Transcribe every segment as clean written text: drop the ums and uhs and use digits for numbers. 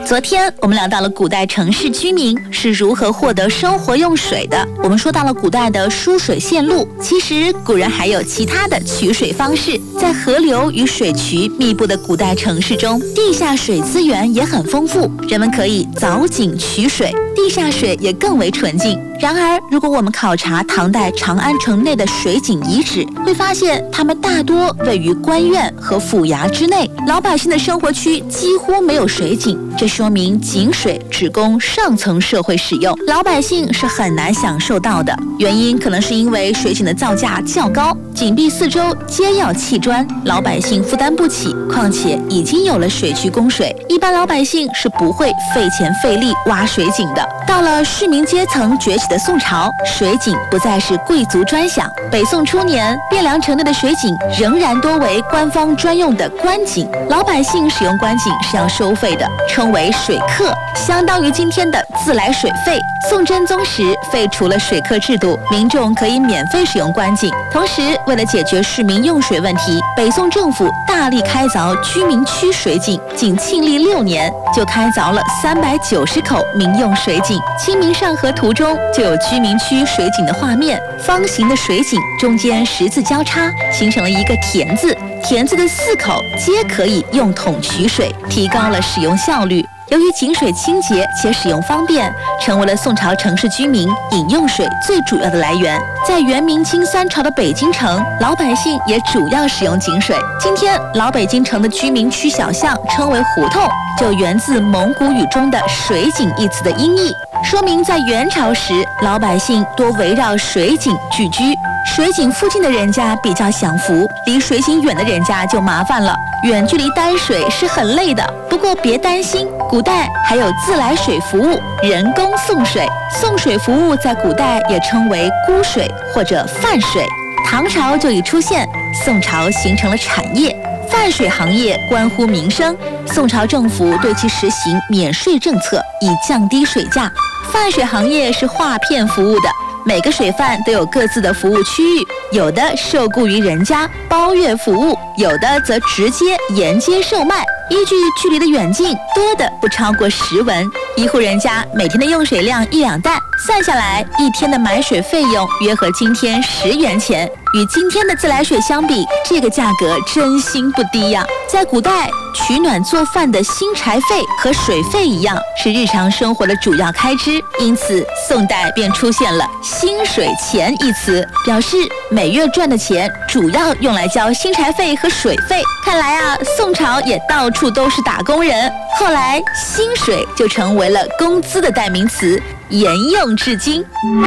昨天我们聊到了古代城市居民是如何获得生活用水的。我们说到了古代的输水线路，其实古人还有其他的取水方式。在河流与水渠密布的古代城市中，地下水资源也很丰富，人们可以凿井取水，地下水也更为纯净。然而，如果我们考察唐代长安城内的水井遗址，会发现它们大多位于官院和府衙之内，老百姓的生活区几乎没有水井，这说明井水只供上层社会使用，老百姓是很难享受到的。原因可能是因为水井的造价较高，井壁四周皆要砌砖，老百姓负担不起，况且已经有了水渠供水，一般老百姓是不会费钱费力挖水井的。到了市民阶层崛起的宋朝，水井不再是贵族专享。北宋初年，汴梁城内的水井仍然多为官方专用的官井，老百姓使用官井是要收费的，称为水客，相当于今天的自来水费。宋真宗时废除了水客制度，民众可以免费使用官井。同时，为了解决市民用水问题，北宋政府大力开凿居民区水井，仅庆历6年就开凿了390口民用水井。《清明上河图》中就有居民区水井的画面，方形的水井中间十字交叉，形成了一个田字，田字的4口皆可以用桶取水，提高了使用效率。由于井水清洁且使用方便，成为了宋朝城市居民饮用水最主要的来源。在元明清3朝的北京城，老百姓也主要使用井水。今天老北京城的居民区小巷称为胡同，就源自蒙古语中的水井一词的音译，说明在元朝时，老百姓多围绕水井聚居。水井附近的人家比较享福，离水井远的人家就麻烦了，远距离担水是很累的。不过别担心，古代还有自来水服务，人工送水。送水服务在古代也称为沽水或者贩水。唐朝就已出现，宋朝形成了产业。贩水行业关乎民生，宋朝政府对其实行免税政策，以降低水价。贩水行业是划片服务的，每个水贩都有各自的服务区域，有的受雇于人家包月服务，有的则直接沿街售卖，依据距离的远近，多的不超过10文。一户人家每天的用水量1两担，算下来一天的买水费用约合今天10元钱。与今天的自来水相比，这个价格真心不低呀。在古代，取暖做饭的薪柴费和水费一样，是日常生活的主要开支，因此宋代便出现了薪水钱一词，表示每月赚的钱主要用来交薪柴费和水费。看来啊，宋朝也到处都是打工人。后来薪水就成为了工资的代名词，沿用至今。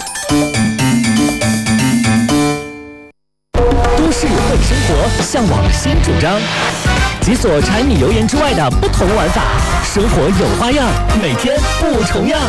都市会生活向往新主张，解锁柴米油盐之外的不同玩法，生活有花样，每天不重样。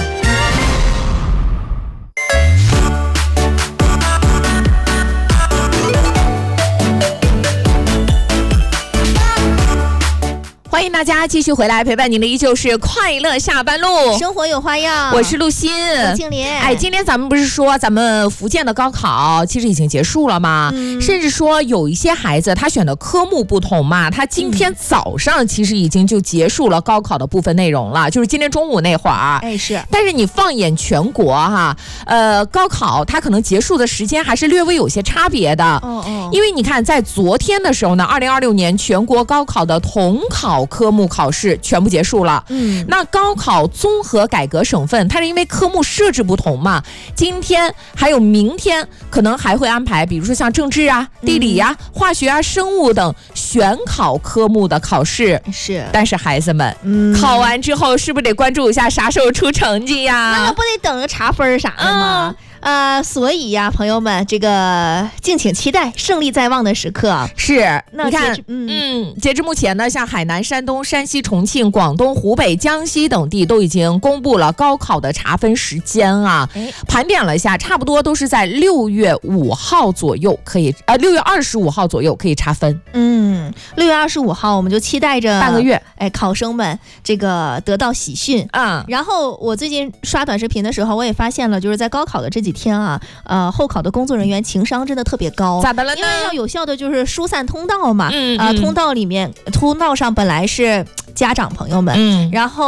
欢迎大家继续回来，陪伴您的依旧是快乐下班路， 生活有花样。 我是陆欣， 我庆林。 今天咱们不是说咱们福建的高考其实已经结束了吗？甚至说有一些孩子他选的科目不同嘛，他今天早上其实已经就结束了高考的部分内容了，就是今天中午那会儿。 是。 但是你放眼全国哈，高考它可能结束的时间还是略微有些差别的。因为你看，在昨天的时候呢，2026年全国高考的统考科目考试全部结束了。那高考综合改革省份，它是因为科目设置不同嘛，今天还有明天可能还会安排，比如说像政治啊、地理啊、化学啊、生物等选考科目的考试。 是。 但是孩子们，考完之后是不是得关注一下啥时候出成绩呀？ 那不得等个查分啥的吗？所以呀，朋友们，这个敬请期待胜利在望的时刻。 是， 那你看，截至目前呢，像海南、山东、山西、重庆、广东、湖北、江西等地都已经公布了高考的查分时间啊。盘点了一下，差不多都是在6月5号左右可以，6月25号左右可以查分。 6月25号我们就期待着半个月， 考生们这个得到喜讯。然后我最近刷短视频的时候，我也发现了，就是在高考的这几天啊，候考的工作人员情商真的特别高。 咋的了呢？ 因为要有效的就是疏散通道嘛。通道上本来是家长朋友们，然后